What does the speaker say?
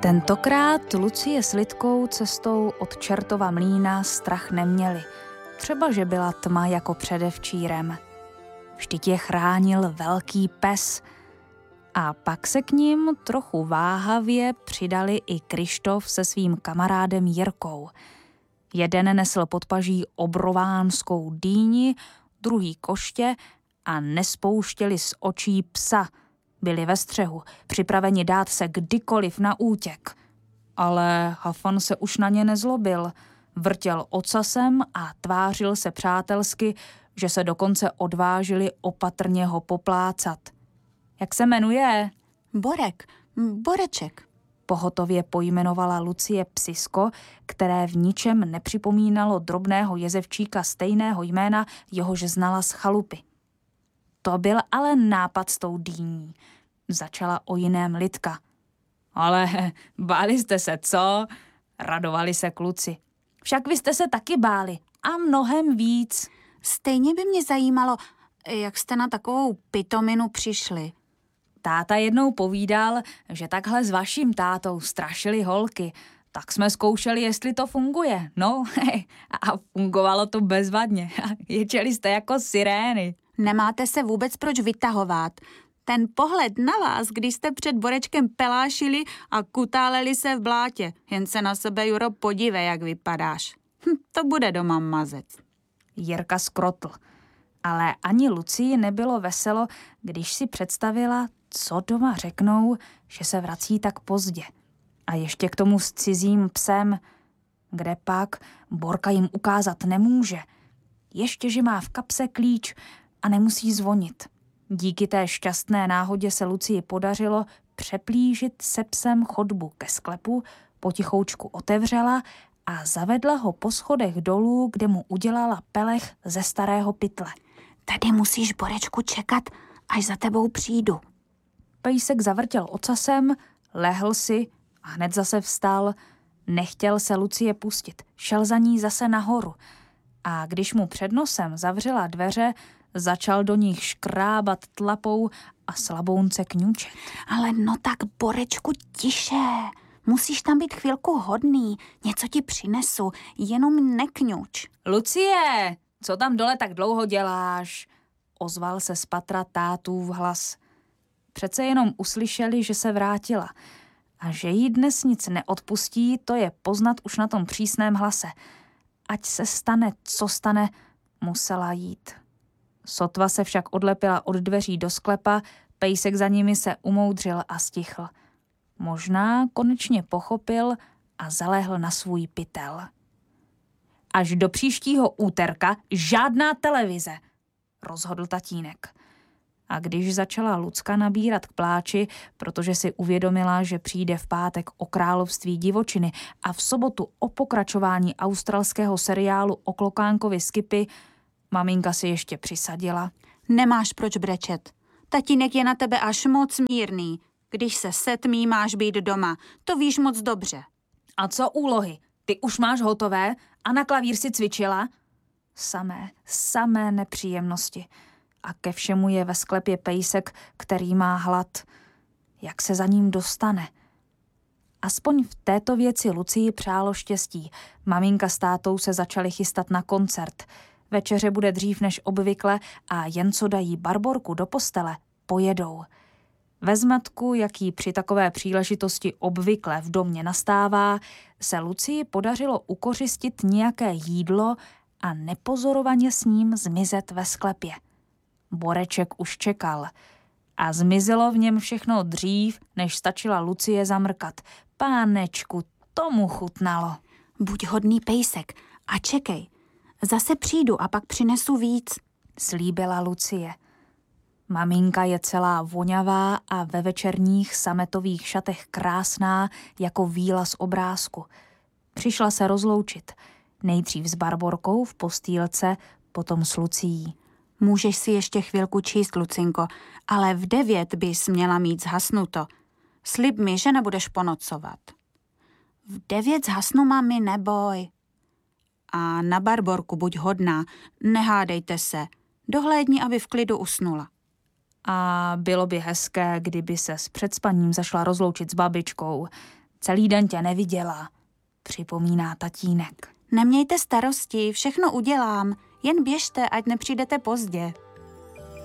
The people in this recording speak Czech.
Tentokrát Lucie s Lidkou cestou od Čertova mlýna strach neměli. Třeba, že byla tma jako předevčírem. Vždyť je chránil velký pes. A pak se k ním trochu váhavě přidali i Kryštof se svým kamarádem Jirkou. Jeden nesl pod paží obrovánskou dýni, druhý koště a nespouštěli z očí psa. Byli ve střehu, připraveni dát se kdykoliv na útěk. Ale Hafan se už na ně nezlobil. Vrtěl ocasem a tvářil se přátelsky, že se dokonce odvážili opatrně ho poplácat. Jak se jmenuje? Boreček. Pohotově pojmenovala Lucie psisko, které v ničem nepřipomínalo drobného jezevčíka stejného jména, jehož znala z chalupy. To byl ale nápad s tou dýní. Začala o jiném Lidka. Ale báli jste se, co? Radovali se kluci. Však vy jste se taky báli a mnohem víc. Stejně by mě zajímalo, jak jste na takovou pitominu přišli. Táta jednou povídal, že takhle s vaším tátou strašili holky. Tak jsme zkoušeli, jestli to funguje. No, a fungovalo to bezvadně. Ječeli jste jako sirény. Nemáte se vůbec proč vytahovat. Ten pohled na vás, když jste před Borečkem pelášili a kutáleli se v blátě. Jen se na sebe, Juro, podívej, jak vypadáš. To bude doma mazec. Jirka skrotl. Ale ani Lucii nebylo veselo, když si představila, co doma řeknou, že se vrací tak pozdě. A ještě k tomu s cizím psem, kde pak Borka jim ukázat nemůže. Ještě, že má v kapse klíč a nemusí zvonit. Díky té šťastné náhodě se Lucii podařilo přeplížit se psem chodbu ke sklepu, potichoučku otevřela a zavedla ho po schodech dolů, kde mu udělala pelech ze starého pytle. Tady musíš, Borečku, čekat, až za tebou přijdu. Pejsek zavrtěl ocasem, lehl si a hned zase vstal. Nechtěl se Lucie pustit, šel za ní zase nahoru. A když mu před nosem zavřela dveře, začal do nich škrábat tlapou a slabounce kňučet. Ale no tak, Borečku, tiše. Musíš tam být chvilku hodný. Něco ti přinesu, jenom nekňuč. Lucie, co tam dole tak dlouho děláš? Ozval se z patra tátův hlas. Přece jenom uslyšeli, že se vrátila. A že jí dnes nic neodpustí, to je poznat už na tom přísném hlase. Ať se stane, co stane, musela jít. Sotva se však odlepila od dveří do sklepa, pejsek za nimi se umoudřil a stichl. Možná konečně pochopil a zalehl na svůj pytel. Až do příštího úterka žádná televize, rozhodl tatínek. A když začala Lucka nabírat k pláči, protože si uvědomila, že přijde v pátek o království divočiny a v sobotu o pokračování australského seriálu o klokánkovi Skippy, maminka si ještě přisadila. Nemáš proč brečet. Tatínek je na tebe až moc mírný. Když se setmí, máš být doma. To víš moc dobře. A co úlohy? Ty už máš hotové a na klavír si cvičila? Samé nepříjemnosti. A ke všemu je ve sklepě pejsek, který má hlad. Jak se za ním dostane? Aspoň v této věci Lucii přálo štěstí. Maminka s tátou se začali chystat na koncert. Večeře bude dřív než obvykle a jen co dají Barborku do postele, pojedou. Ve zmatku, jaký při takové příležitosti obvykle v domě nastává, se Lucii podařilo ukořistit nějaké jídlo a nepozorovaně s ním zmizet ve sklepě. Boreček už čekal a zmizelo v něm všechno dřív, než stačila Lucie zamrkat. Pánečku, tomu chutnalo. Buď hodný, pejsek, a čekej. Zase přijdu a pak přinesu víc, slíbila Lucie. Maminka je celá vonavá a ve večerních sametových šatech krásná jako víla z obrázku. Přišla se rozloučit. Nejdřív s Barborkou v postýlce, potom s Lucií. Můžeš si ještě chvilku číst, Lucinko, ale v 9 bys měla mít zhasnuto. Slib mi, že nebudeš ponocovat. V 9 zhasnu, mami, neboj. A na Barborku buď hodná, nehádejte se. Dohlédni, aby v klidu usnula. A bylo by hezké, kdyby se s předspaním zašla rozloučit s babičkou. Celý den tě neviděla, připomíná tatínek. Nemějte starosti, všechno udělám, jen běžte, ať nepřijdete pozdě.